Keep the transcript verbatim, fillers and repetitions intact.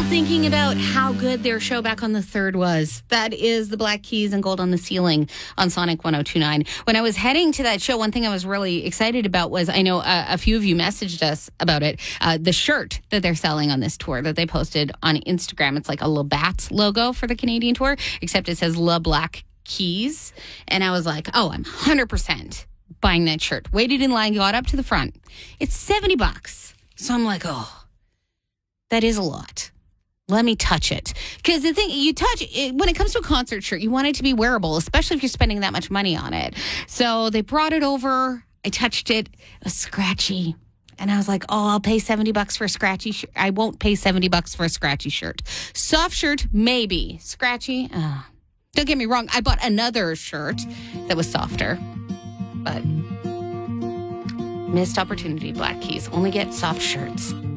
thinking about how good their show back on the third was. That is the Black Keys and Gold on the Ceiling on Sonic one oh two point nine. When I was heading to that show, one thing I was really excited about was, I know uh, a few of you messaged us about it, uh, the shirt that they're selling on this tour that they posted on Instagram. It's like a Labatt logo for the Canadian tour, except it says La Black Keys. And I was like, oh, I'm one hundred percent buying that shirt. Waited in line, got up to the front. It's seventy bucks. So I'm like, oh, that is a lot. Let me touch it. Because the thing, you touch it, when it comes to a concert shirt, you want it to be wearable, especially if you're spending that much money on it. So they brought it over. I touched it. It was scratchy. And I was like, oh, I'll pay seventy bucks for a scratchy shirt. I won't pay seventy bucks for a scratchy shirt. Soft shirt, maybe. Scratchy, uh, don't get me wrong. I bought another shirt that was softer. But missed opportunity, Black Keys. Only get soft shirts.